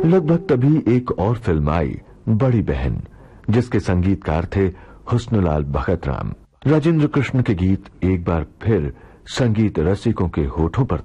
लगभग तभी एक और फिल्म आई, बड़ी बहन, जिसके संगीतकार थे हुस्नलाल भगत राम। राजेंद्र कृष्ण के गीत एक बार फिर संगीत रसिकों के होठों पर